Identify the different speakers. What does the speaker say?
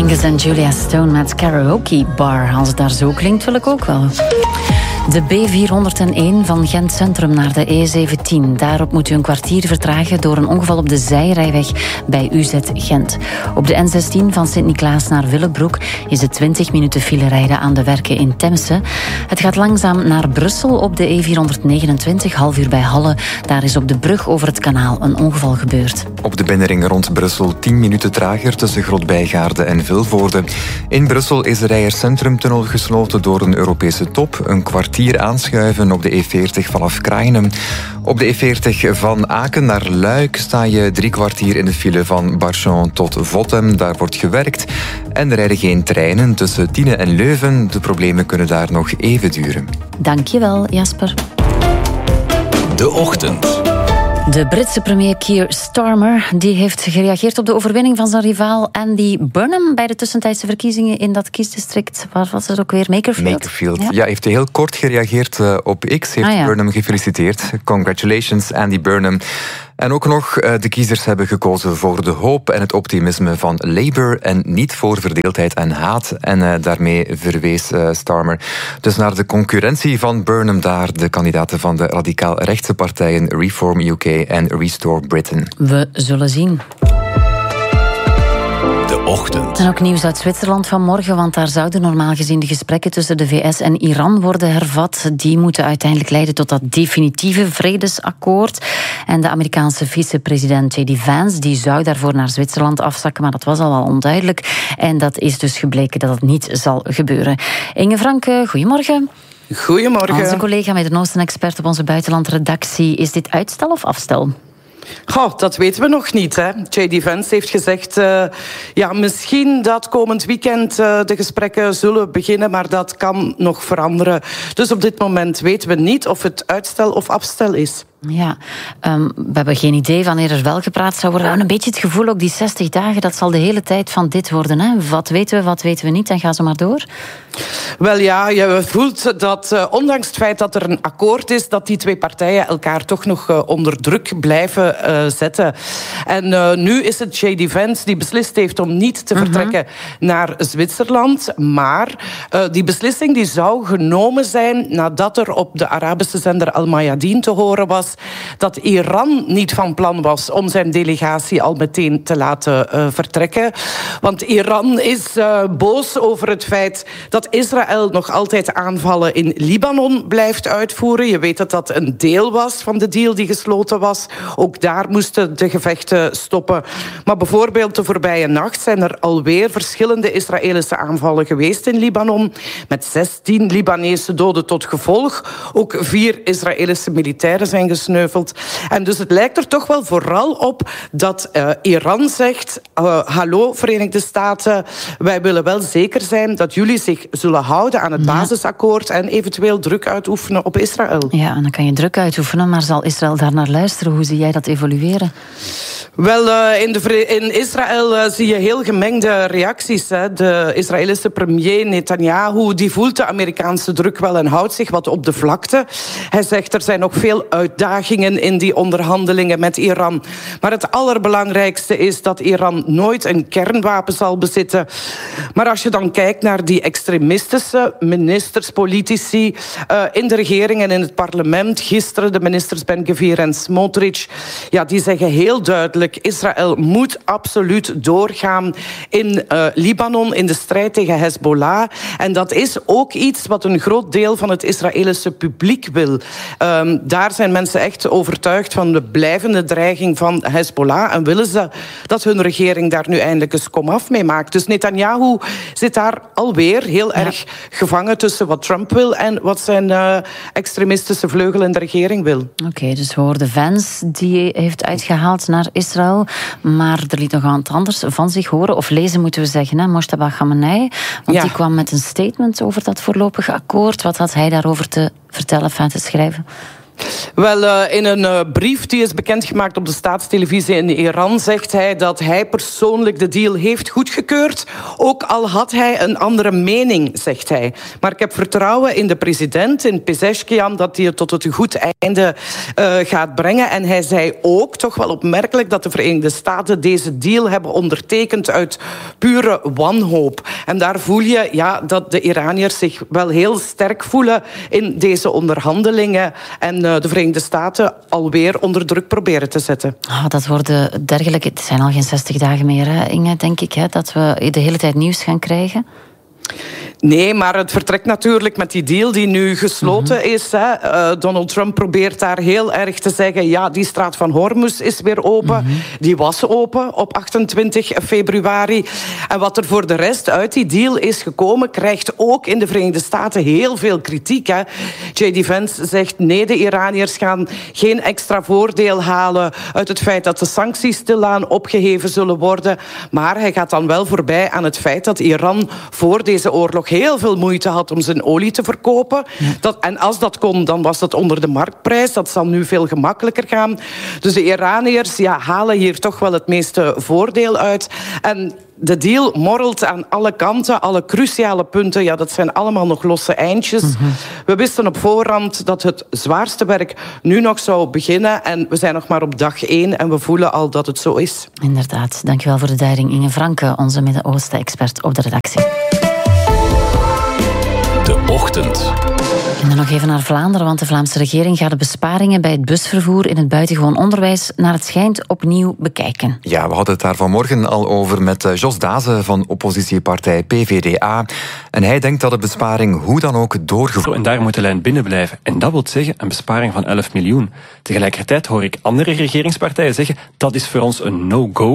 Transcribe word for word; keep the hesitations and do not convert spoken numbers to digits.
Speaker 1: Angus en Julia Stone met Karaoke Bar. Als het daar zo klinkt, wil ik ook wel. De B vierhonderdéén van Gent Centrum naar de E zeventien. Daarop moet u een kwartier vertragen door een ongeval op de zijrijweg bij U Z Gent. Op de N zestien van Sint-Niklaas naar Willebroek is het twintig minuten file rijden aan de werken in Temse. Het gaat langzaam naar Brussel op de E vierhonderdnegenentwintig, half uur bij Halle. Daar is op de brug over het kanaal een ongeval gebeurd.
Speaker 2: Op de binnenring rond Brussel tien minuten trager tussen Grotbijgaarde en Vilvoorde. In Brussel is de Reijer Centrumtunnel gesloten door een Europese top. Een kwartier aanschuiven op de E veertig vanaf Kraaienen. Op de E veertig van Aken naar Luik sta je drie kwartier in de file van Barchamp tot Vottem. Daar wordt gewerkt. En er rijden geen treinen tussen Tiene en Leuven. De problemen kunnen daar nog even duren.
Speaker 1: Dankjewel, Jasper.
Speaker 3: De Ochtend.
Speaker 1: De Britse premier Keir Starmer die heeft gereageerd op de overwinning van zijn rivaal Andy Burnham bij de tussentijdse verkiezingen in dat kiesdistrict. Waar was het ook weer? Makerfield?
Speaker 2: Makerfield. Ja, ja heeft heel kort gereageerd uh, op X. Heeft ah, ja. Burnham gefeliciteerd. Congratulations, Andy Burnham. En ook nog, de kiezers hebben gekozen voor de hoop en het optimisme van Labour en niet voor verdeeldheid en haat. En uh, daarmee verwees uh, Starmer dus naar de concurrentie van Burnham daar, de kandidaten van de radicaal-rechtse partijen Reform U K en Restore Britain.
Speaker 1: We zullen zien.
Speaker 3: De Ochtend.
Speaker 1: En ook nieuws uit Zwitserland vanmorgen, want daar zouden normaal gezien de gesprekken tussen de V S en Iran worden hervat. Die moeten uiteindelijk leiden tot dat definitieve vredesakkoord. En de Amerikaanse vicepresident J D Vance die zou daarvoor naar Zwitserland afzakken, maar dat was al wel onduidelijk. En dat is dus gebleken dat het niet zal gebeuren. Inge Franke, goedemorgen.
Speaker 4: Goedemorgen.
Speaker 1: Onze collega Midden-Oosten-expert op onze buitenlandredactie. Is dit uitstel of afstel?
Speaker 4: Goh, dat weten we nog niet. Hè. J D Vance heeft gezegd, uh, ja, misschien dat komend weekend uh, de gesprekken zullen beginnen, maar dat kan nog veranderen. Dus op dit moment weten we niet of het uitstel of afstel is.
Speaker 1: Ja, um, we hebben geen idee wanneer er wel gepraat zou worden. We hebben een beetje het gevoel, ook die zestig dagen, dat zal de hele tijd van dit worden. Hè? Wat weten we, wat weten we niet, en ga zo maar door.
Speaker 4: Wel ja, je voelt dat uh, ondanks het feit dat er een akkoord is, dat die twee partijen elkaar toch nog uh, onder druk blijven uh, zetten. En uh, nu is het J D Vance die beslist heeft om niet te uh-huh. vertrekken naar Zwitserland. Maar uh, die beslissing die zou genomen zijn nadat er op de Arabische zender Al Mayadeen te horen was dat Iran niet van plan was om zijn delegatie al meteen te laten uh, vertrekken. Want Iran is uh, boos over het feit dat Israël nog altijd aanvallen in Libanon blijft uitvoeren. Je weet dat dat een deel was van de deal die gesloten was. Ook daar moesten de gevechten stoppen. Maar bijvoorbeeld de voorbije nacht zijn er alweer verschillende Israëlische aanvallen geweest in Libanon, met zestien Libanese doden tot gevolg. Ook vier Israëlische militairen zijn gesneuveld. En dus het lijkt er toch wel vooral op dat uh, Iran zegt, uh, hallo Verenigde Staten, wij willen wel zeker zijn dat jullie zich zullen houden aan het ja. basisakkoord en eventueel druk uitoefenen op Israël.
Speaker 1: Ja, en dan kan je druk uitoefenen, maar zal Israël daar naar luisteren? Hoe zie jij dat evolueren?
Speaker 4: Wel, uh, in, de, in Israël uh, zie je heel gemengde reacties. Hè. De Israëlische premier Netanyahu die voelt de Amerikaanse druk wel en houdt zich wat op de vlakte. Hij zegt er zijn nog veel uitdagingen in die onderhandelingen met Iran. Maar het allerbelangrijkste is dat Iran nooit een kernwapen zal bezitten. Maar als je dan kijkt naar die extremistische ministers, politici uh, in de regering en in het parlement, gisteren de ministers Ben-Gvir en Smotrich, ja, die zeggen heel duidelijk, Israël moet absoluut doorgaan in uh, Libanon, in de strijd tegen Hezbollah. En dat is ook iets wat een groot deel van het Israëlische publiek wil. Um, daar zijn mensen echt overtuigd van de blijvende dreiging van Hezbollah en willen ze dat hun regering daar nu eindelijk eens komaf mee maakt. Dus Netanyahu zit daar alweer heel ja. erg gevangen tussen wat Trump wil en wat zijn uh, extremistische vleugel in de regering wil.
Speaker 1: Oké, okay, dus we hoorden Vance, die heeft uitgehaald naar Israël, maar er liet nog wat anders van zich horen, of lezen moeten we zeggen, hè? Mojtaba Khamenei, want ja. die kwam met een statement over dat voorlopige akkoord. Wat had hij daarover te vertellen, enfin te schrijven?
Speaker 4: Wel, uh, in een uh, brief die is bekendgemaakt op de staatstelevisie in Iran zegt hij dat hij persoonlijk de deal heeft goedgekeurd, ook al had hij een andere mening, zegt hij. Maar ik heb vertrouwen in de president, in Pezeshkian, dat hij het tot het goed einde uh, gaat brengen. En hij zei ook, toch wel opmerkelijk, dat de Verenigde Staten deze deal hebben ondertekend uit pure wanhoop. En daar voel je ja, dat de Iraniërs zich wel heel sterk voelen in deze onderhandelingen en uh, de Verenigde Staten alweer onder druk proberen te zetten.
Speaker 1: Oh, dat worden dergelijke... Het zijn al geen zestig dagen meer, hè, Inge, denk ik, hè, dat we de hele tijd nieuws gaan krijgen.
Speaker 4: Nee, maar het vertrekt natuurlijk met die deal die nu gesloten mm-hmm. is. Hè. Uh, Donald Trump probeert daar heel erg te zeggen, ja, die straat van Hormuz is weer open. Mm-hmm. Die was open op achtentwintig februari. En wat er voor de rest uit die deal is gekomen, krijgt ook in de Verenigde Staten heel veel kritiek. Hè. J D. Vance zegt, nee, de Iraniërs gaan geen extra voordeel halen uit het feit dat de sancties stilaan opgeheven zullen worden. Maar hij gaat dan wel voorbij aan het feit dat Iran voor deze oorlog heel veel moeite had om zijn olie te verkopen. Ja. Dat, en als dat kon, dan was dat onder de marktprijs. Dat zal nu veel gemakkelijker gaan. Dus de Iraniërs ja, halen hier toch wel het meeste voordeel uit. En de deal morrelt aan alle kanten, alle cruciale punten. Ja, dat zijn allemaal nog losse eindjes. Mm-hmm. We wisten op voorhand dat het zwaarste werk nu nog zou beginnen. En we zijn nog maar op dag één en we voelen al dat het zo is.
Speaker 1: Inderdaad. Dankjewel voor de duiding, Inge Franke, onze Midden-Oosten-expert op de redactie.
Speaker 3: De Ochtend.
Speaker 1: En dan nog even naar Vlaanderen, want de Vlaamse regering gaat de besparingen bij het busvervoer in het buitengewoon onderwijs naar het schijnt opnieuw bekijken.
Speaker 2: Ja, we hadden het daar vanmorgen al over met Jos Dazen van oppositiepartij P V D A. En hij denkt dat de besparing hoe dan ook doorgevoerd.
Speaker 5: En daar moet de lijn binnen blijven. En dat wil zeggen een besparing van elf miljoen. Tegelijkertijd hoor ik andere regeringspartijen zeggen dat is voor ons een no-go.